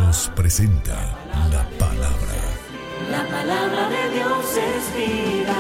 Dios presenta la palabra. La palabra de Dios es vida.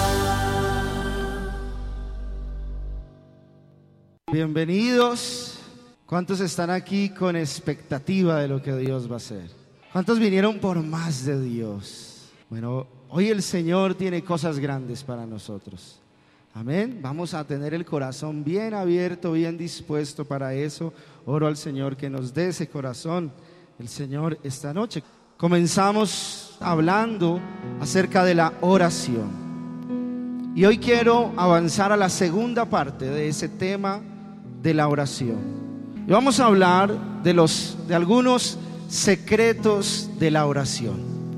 Bienvenidos. ¿Cuántos están aquí con expectativa de lo que Dios va a hacer? ¿Cuántos vinieron por más de Dios? Bueno, hoy el Señor tiene cosas grandes para nosotros. Amén. Vamos a tener el corazón bien abierto, bien dispuesto para eso. Oro al Señor que nos dé ese corazón, el Señor, esta noche. Comenzamos hablando acerca de la oración. Y hoy quiero avanzar a la segunda parte de ese tema de la oración. Y vamos a hablar de algunos secretos de la oración.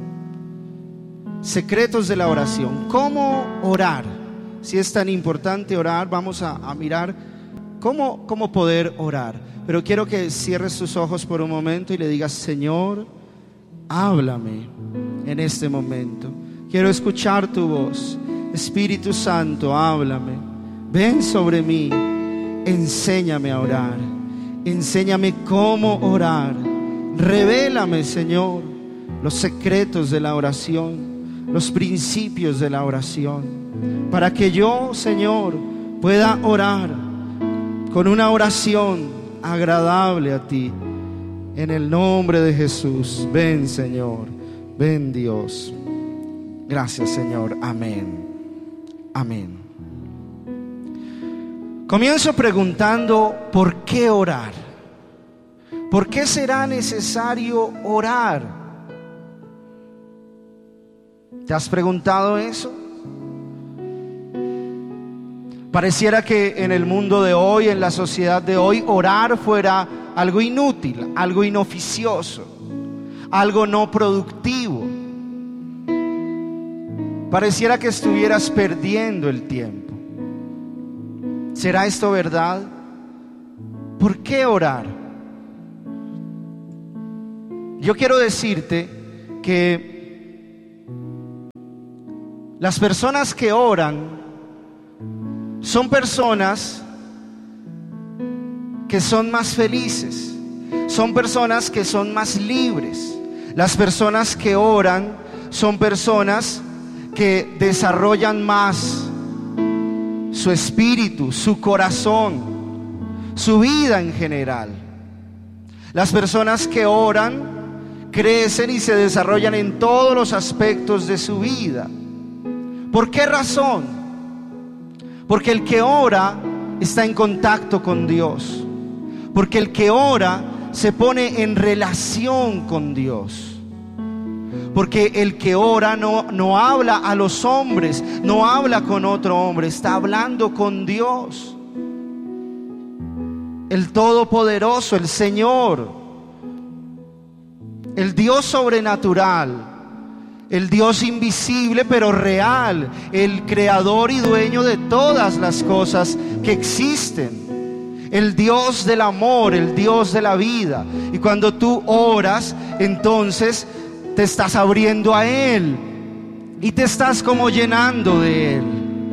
Secretos de la oración. ¿Cómo orar? Si es tan importante orar, vamos a mirar cómo poder orar. Pero quiero que cierres tus ojos por un momento y le digas: Señor, háblame en este momento. Quiero escuchar tu voz. Espíritu Santo, háblame. Ven sobre mí. Enséñame a orar. Enséñame cómo orar. Revélame, Señor, los secretos de la oración, los principios de la oración, para que yo, Señor, pueda orar con una oración agradable a ti. En el nombre de Jesús. Ven, Señor. Ven, Dios. Gracias, Señor. Amén. Amén. Comienzo preguntando: ¿por qué orar? ¿Por qué será necesario orar? ¿Te has preguntado eso? Pareciera que en el mundo de hoy, en la sociedad de hoy, orar fuera algo inútil, algo inoficioso, algo no productivo. Pareciera que estuvieras perdiendo el tiempo. ¿Será esto verdad? ¿Por qué orar? Yo quiero decirte que las personas que oran son personas que son más felices, son personas que son más libres. Las personas que oran son personas que desarrollan más su espíritu, su corazón, su vida en general. Las personas que oran crecen y se desarrollan en todos los aspectos de su vida. ¿Por qué razón? Porque el que ora está en contacto con Dios. Porque el que ora se pone en relación con Dios. Porque el que ora no habla a los hombres, no habla con otro hombre, está hablando con Dios, el Todopoderoso, el Señor, el Dios sobrenatural, el Dios invisible pero real, el creador y dueño de todas las cosas que existen, el Dios del amor, el Dios de la vida. Y cuando tú oras, entonces te estás abriendo a Él y te estás como llenando de Él.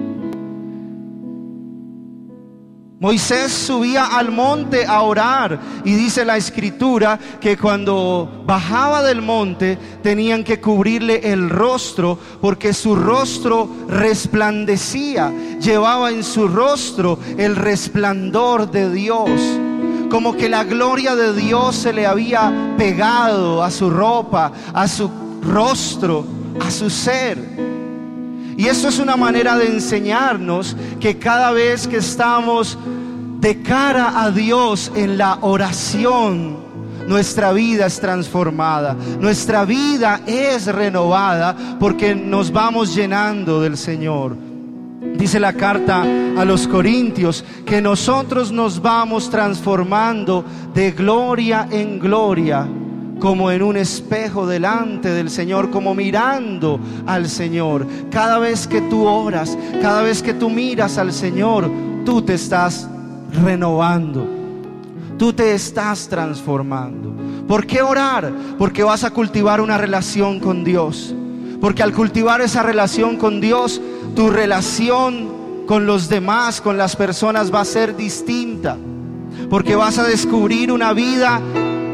Moisés subía al monte a orar y dice la escritura que cuando bajaba del monte tenían que cubrirle el rostro porque su rostro resplandecía, llevaba en su rostro el resplandor de Dios, como que la gloria de Dios se le había pegado a su ropa, a su rostro, a su ser. Y eso es una manera de enseñarnos que cada vez que estamos de cara a Dios en la oración, nuestra vida es transformada, nuestra vida es renovada porque nos vamos llenando del Señor. Dice la carta a los Corintios que nosotros nos vamos transformando de gloria en gloria, como en un espejo delante del Señor, como mirando al Señor. Cada vez que tú oras, cada vez que tú miras al Señor, tú te estás renovando, tú te estás transformando. ¿Por qué orar? Porque vas a cultivar una relación con Dios. Porque al cultivar esa relación con Dios, tu relación con los demás, con las personas va a ser distinta. Porque vas a descubrir una vida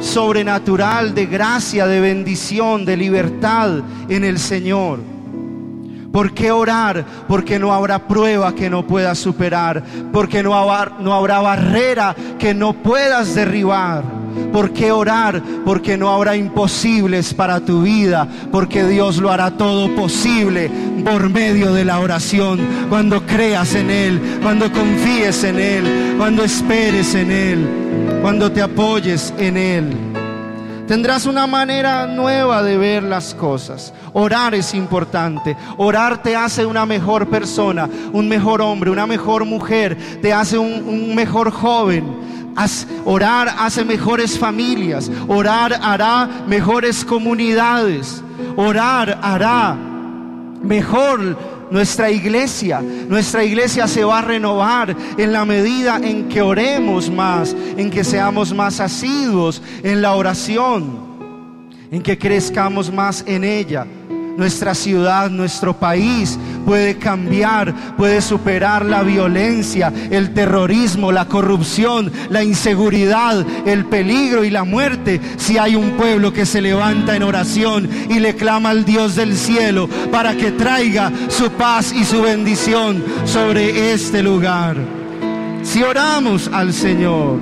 sobrenatural de gracia, de bendición, de libertad en el Señor. ¿Por qué orar? Porque no habrá prueba que no puedas superar, porque no habrá barrera que no puedas derribar. ¿Por qué orar? Porque no habrá imposibles para tu vida, porque Dios lo hará todo posible por medio de la oración. Cuando creas en Él, cuando confíes en Él, cuando esperes en Él, cuando te apoyes en Él, tendrás una manera nueva de ver las cosas. Orar es importante. Orar te hace una mejor persona, un mejor hombre, una mejor mujer, te hace un mejor joven. Orar hace mejores familias. Orar hará mejores comunidades. Orar hará mejor nuestra iglesia. Nuestra iglesia se va a renovar en la medida en que oremos más, en que seamos más asiduos en la oración, en que crezcamos más en ella. Nuestra ciudad, nuestro país puede cambiar, puede superar la violencia, el terrorismo, la corrupción, la inseguridad, el peligro y la muerte, si hay un pueblo que se levanta en oración y le clama al Dios del cielo para que traiga su paz y su bendición sobre este lugar. Si oramos al Señor.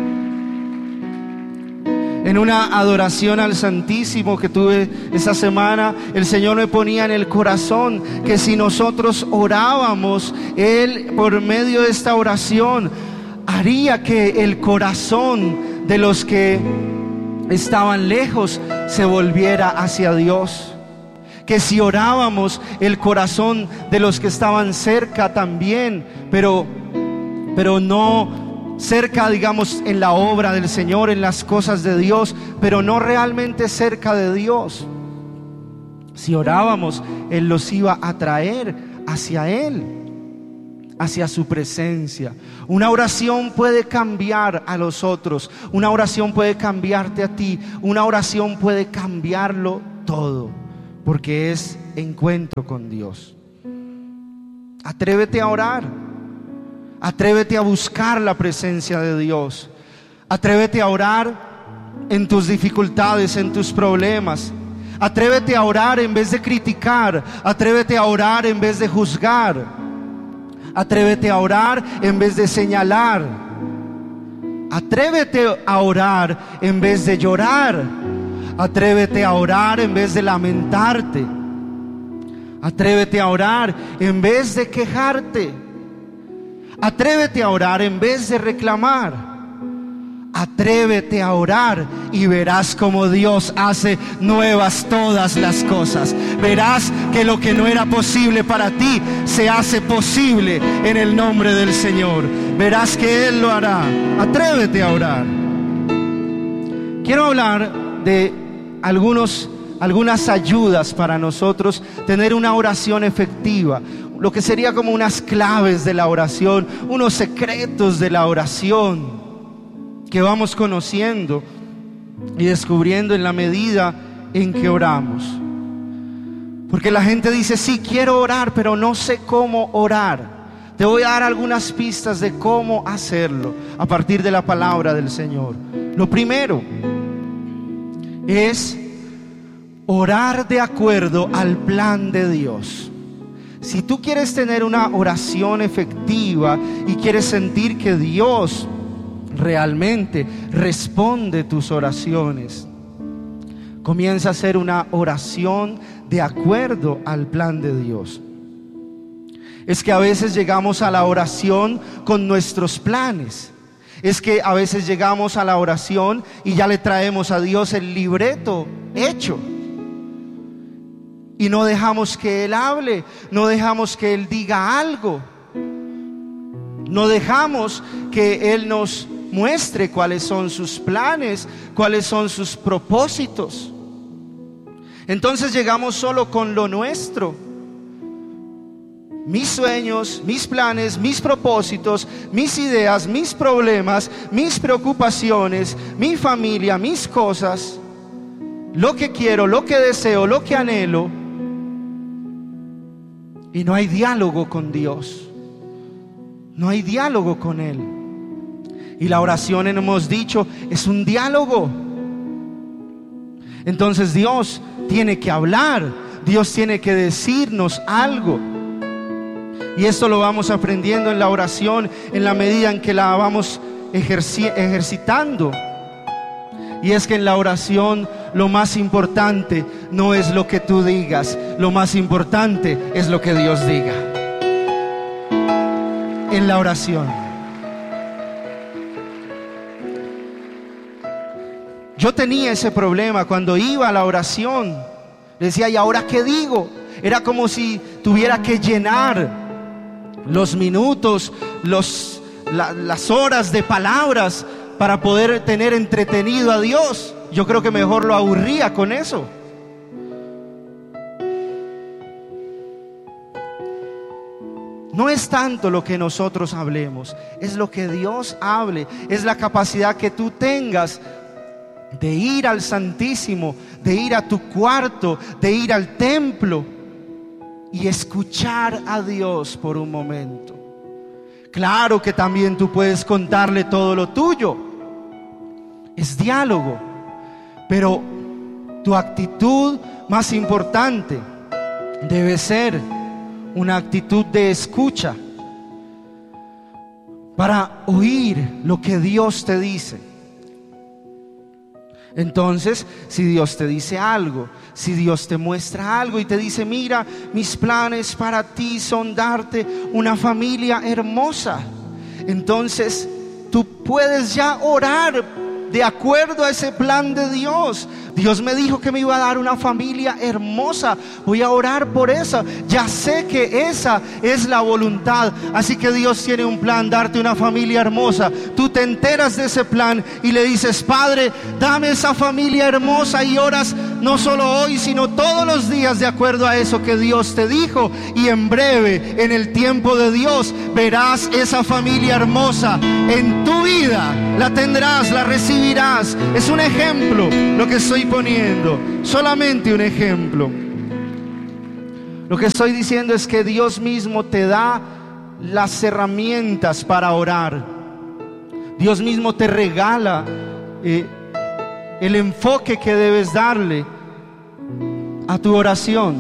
En una adoración al Santísimo que tuve esa semana, el Señor me ponía en el corazón que si nosotros orábamos, Él por medio de esta oración haría que el corazón de los que estaban lejos se volviera hacia Dios. Que si orábamos, el corazón de los que estaban cerca también, pero no cerca, digamos, en la obra del Señor, en las cosas de Dios, pero no realmente cerca de Dios. Si orábamos, Él los iba a traer hacia Él, hacia su presencia. Una oración puede cambiar a los otros, una oración puede cambiarte a ti, una oración puede cambiarlo todo, porque es encuentro con Dios. Atrévete a orar. Atrévete a buscar la presencia de Dios. Atrévete a orar en tus dificultades, en tus problemas. Atrévete a orar en vez de criticar. Atrévete a orar en vez de juzgar. Atrévete a orar en vez de señalar. Atrévete a orar en vez de llorar. Atrévete a orar en vez de lamentarte. Atrévete a orar en vez de quejarte. Atrévete a orar en vez de reclamar. Atrévete a orar y verás como Dios hace nuevas todas las cosas. Verás que lo que no era posible para ti se hace posible en el nombre del Señor. Verás que Él lo hará. Atrévete a orar. Quiero hablar de algunas ayudas para nosotros tener una oración efectiva. Lo que sería como unas claves de la oración, unos secretos de la oración que vamos conociendo y descubriendo en la medida en que oramos. Porque la gente dice, sí, quiero orar, pero no sé cómo orar. Te voy a dar algunas pistas de cómo hacerlo a partir de la palabra del Señor. Lo primero es orar de acuerdo al plan de Dios. Si tú quieres tener una oración efectiva y quieres sentir que Dios realmente responde tus oraciones, comienza a hacer una oración de acuerdo al plan de Dios. Es que a veces llegamos a la oración con nuestros planes. Es que a veces llegamos a la oración y ya le traemos a Dios el libreto hecho. Y no dejamos que Él hable, no dejamos que Él diga algo, no dejamos que Él nos muestre cuáles son sus planes, cuáles son sus propósitos. Entonces llegamos solo con lo nuestro, mis sueños, mis planes, mis propósitos, mis ideas, mis problemas, mis preocupaciones, mi familia, mis cosas, lo que quiero, lo que deseo, lo que anhelo. Y no hay diálogo con Dios, no hay diálogo con Él. Y la oración, hemos dicho, es un diálogo. Entonces Dios tiene que hablar, Dios tiene que decirnos algo. Y esto lo vamos aprendiendo en la oración en la medida en que la vamos ejercitando. Y es que en la oración lo más importante no es lo que tú digas, lo más importante es lo que Dios diga. En la oración. Yo tenía ese problema cuando iba a la oración. Decía, ¿y ahora qué digo? Era como si tuviera que llenar los minutos, las horas de palabras para poder tener entretenido a Dios. Yo creo que mejor lo aburría con eso. No es tanto lo que nosotros hablemos, es lo que Dios hable, es la capacidad que tú tengas de ir al Santísimo, de ir a tu cuarto, de ir al templo y escuchar a Dios por un momento. Claro que también tú puedes contarle todo lo tuyo, es diálogo, pero tu actitud más importante debe ser una actitud de escucha para oír lo que Dios te dice. Entonces, si Dios te dice algo, si Dios te muestra algo y te dice, mira, mis planes para ti son darte una familia hermosa, entonces tú puedes ya orar de acuerdo a ese plan de Dios. Dios me dijo que me iba a dar una familia hermosa, voy a orar por esa. Ya sé que esa es la voluntad. Así que Dios tiene un plan, darte una familia hermosa. Tú te enteras de ese plan y le dices, Padre, dame esa familia hermosa, y oras no solo hoy, sino todos los días de acuerdo a eso que Dios te dijo. Y en breve, en el tiempo de Dios, verás esa familia hermosa en tu vida. La tendrás, la recibirás. Es un ejemplo lo que estoy poniendo, solamente un ejemplo. Lo que estoy diciendo es que Dios mismo te da las herramientas para orar. Dios mismo te regala el enfoque que debes darle a tu oración.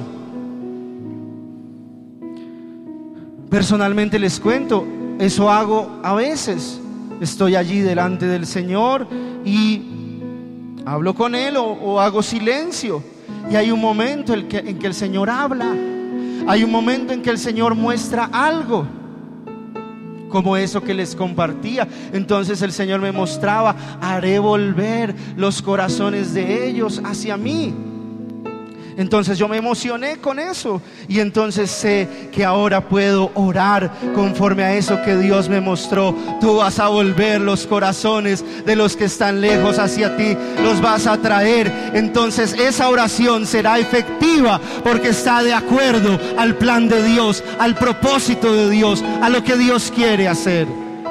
Personalmente les cuento, eso hago a veces. Estoy allí delante del Señor y hablo con Él o hago silencio. Y hay un momento en que el Señor habla. Hay un momento en que el Señor muestra algo, como eso que les compartía. Entonces el Señor me mostraba, haré volver los corazones de ellos hacia mí. Entonces yo me emocioné con eso, y entonces sé que ahora puedo orar conforme a eso que Dios me mostró. Tú vas a volver los corazones de los que están lejos hacia ti, los vas a traer. Entonces esa oración será efectiva porque está de acuerdo al plan de Dios, al propósito de Dios, a lo que Dios quiere hacer.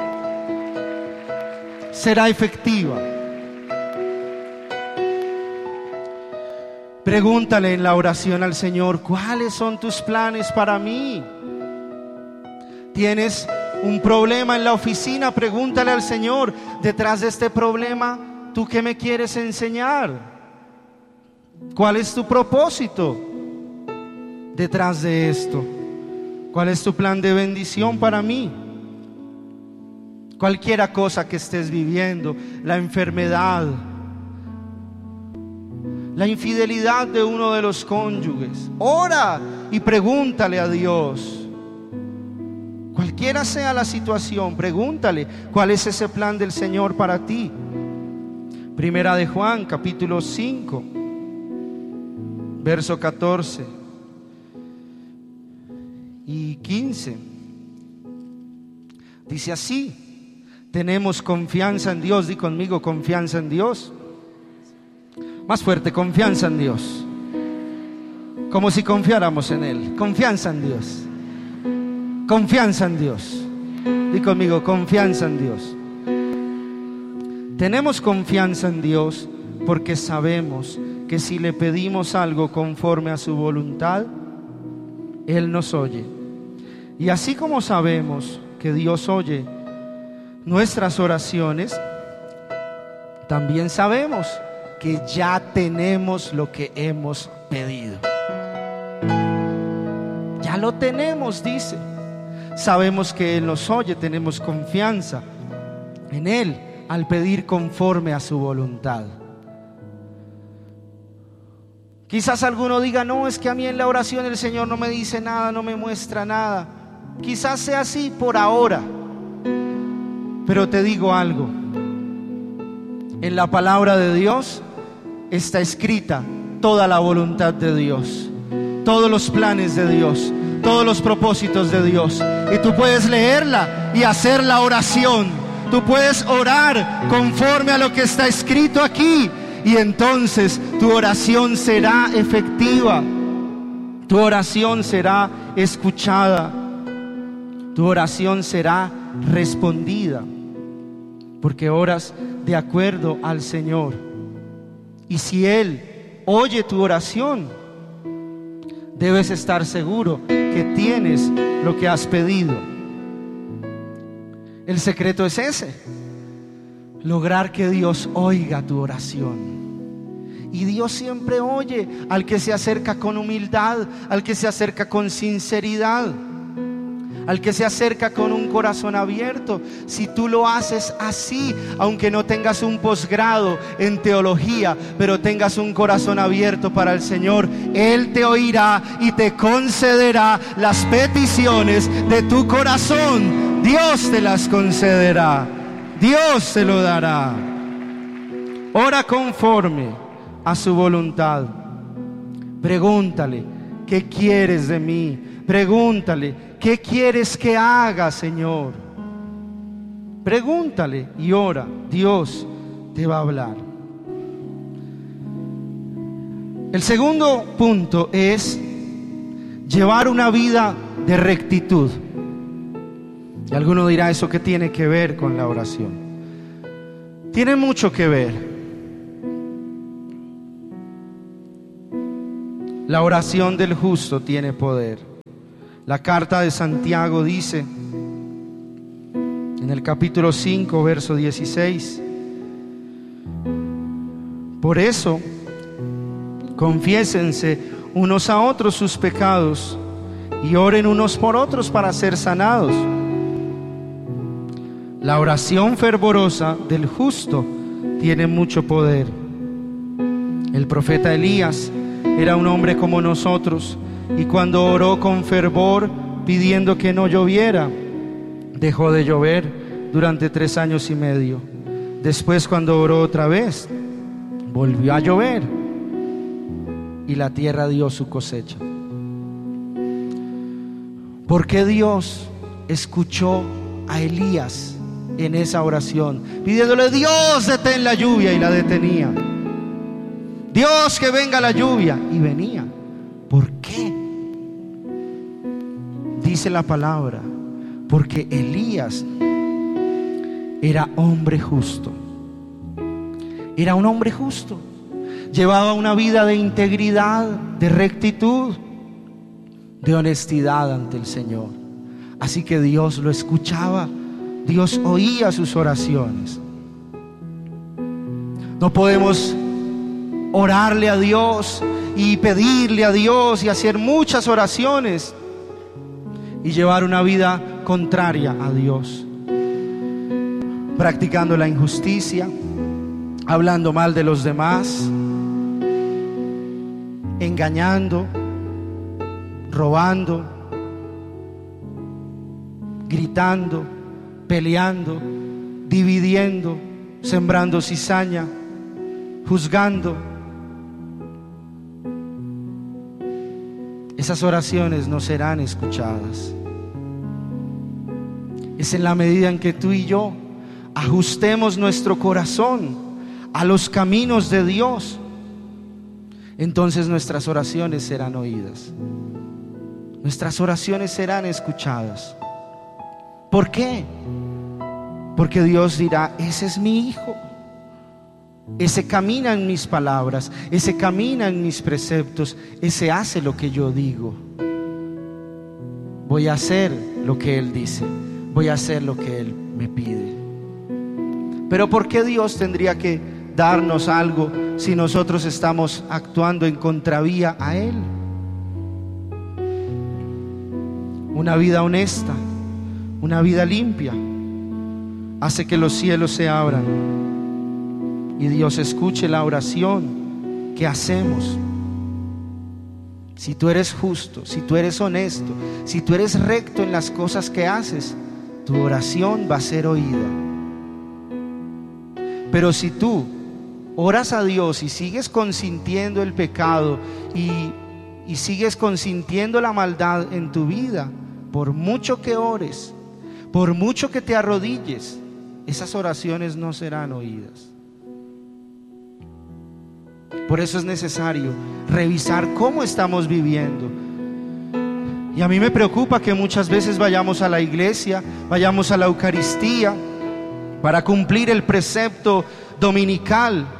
Será efectiva. Pregúntale en la oración al Señor, ¿cuáles son tus planes para mí? ¿Tienes un problema en la oficina? Pregúntale al Señor, detrás de este problema, ¿tú qué me quieres enseñar? ¿Cuál es tu propósito detrás de esto? ¿Cuál es tu plan de bendición para mí? Cualquiera cosa que estés viviendo, la enfermedad, la infidelidad de uno de los cónyuges, ora y pregúntale a Dios. Cualquiera sea la situación, pregúntale cuál es ese plan del Señor para ti. Primera de Juan, capítulo 5, verso 14 y 15. Dice así: tenemos confianza en Dios. Di conmigo, confianza en Dios. Más fuerte, confianza en Dios. Como si confiáramos en Él. Confianza en Dios. Confianza en Dios. Di conmigo, confianza en Dios. Tenemos confianza en Dios porque sabemos que si le pedimos algo conforme a su voluntad, Él nos oye. Y así como sabemos que Dios oye nuestras oraciones, también sabemos que ya tenemos lo que hemos pedido. Ya lo tenemos, dice. Sabemos que Él nos oye, tenemos confianza en Él al pedir conforme a su voluntad. Quizás alguno diga: no, es que a mí en la oración el Señor no me dice nada, no me muestra nada. Quizás sea así por ahora, pero te digo algo: en la palabra de Dios está escrita toda la voluntad de Dios, todos los planes de Dios, todos los propósitos de Dios. Y tú puedes leerla y hacer la oración. Tú puedes orar conforme a lo que está escrito aquí, y entonces tu oración será efectiva, tu oración será escuchada, tu oración será respondida, porque oras de acuerdo al Señor. Y si Él oye tu oración, debes estar seguro que tienes lo que has pedido. El secreto es ese: lograr que Dios oiga tu oración. Y Dios siempre oye al que se acerca con humildad, al que se acerca con sinceridad, al que se acerca con un corazón abierto. Si tú lo haces así, aunque no tengas un posgrado en teología, pero tengas un corazón abierto para el Señor, Él te oirá y te concederá las peticiones de tu corazón. Dios te las concederá, Dios te lo dará. Ora conforme a su voluntad. Pregúntale: ¿qué quieres de mí? Pregúntale: ¿qué quieres que haga, Señor? Pregúntale y ora. Dios te va a hablar. El segundo punto es llevar una vida de rectitud. Y alguno dirá: ¿eso qué tiene que ver con la oración? Tiene mucho que ver. La oración del justo tiene poder. La carta de Santiago dice en el capítulo 5, verso 16: por eso, confiésense unos a otros sus pecados y oren unos por otros para ser sanados. La oración fervorosa del justo tiene mucho poder. El profeta Elías era un hombre como nosotros, y cuando oró con fervor pidiendo que no lloviera, dejó de llover durante 3 años y medio. Después, cuando oró otra vez, volvió a llover y la tierra dio su cosecha. ¿Por qué Dios escuchó a Elías en esa oración, pidiéndole: Dios, detén la lluvia? Y la detenía. Dios, que venga la lluvia, y venía. ¿Por qué? Dice la palabra: porque Elías era hombre justo. Era un hombre justo. Llevaba una vida de integridad, de rectitud, de honestidad ante el Señor. Así que Dios lo escuchaba. Dios oía sus oraciones. No podemos orarle a Dios y pedirle a Dios y hacer muchas oraciones y llevar una vida contraria a Dios, practicando la injusticia, hablando mal de los demás, engañando, robando, gritando, peleando, dividiendo, sembrando cizaña, juzgando. Esas oraciones no serán escuchadas. Es en la medida en que tú y yo ajustemos nuestro corazón a los caminos de Dios, entonces nuestras oraciones serán oídas, nuestras oraciones serán escuchadas. ¿Por qué? Porque Dios dirá: ese es mi hijo, ese camina en mis palabras, ese camina en mis preceptos, ese hace lo que yo digo. Voy a hacer lo que Él dice, voy a hacer lo que Él me pide. Pero ¿por qué Dios tendría que darnos algo si nosotros estamos actuando en contravía a Él. Una vida honesta, una vida limpia, hace que los cielos se abran y Dios escuche la oración que hacemos. Si tú eres justo, si tú eres honesto, si tú eres recto en las cosas que haces, tu oración va a ser oída. Pero si tú oras a Dios y sigues consintiendo el pecado y sigues consintiendo la maldad en tu vida, por mucho que ores, por mucho que te arrodilles, esas oraciones no serán oídas. Por eso es necesario revisar cómo estamos viviendo. Y a mí me preocupa que muchas veces vayamos a la iglesia, vayamos a la Eucaristía para cumplir el precepto dominical,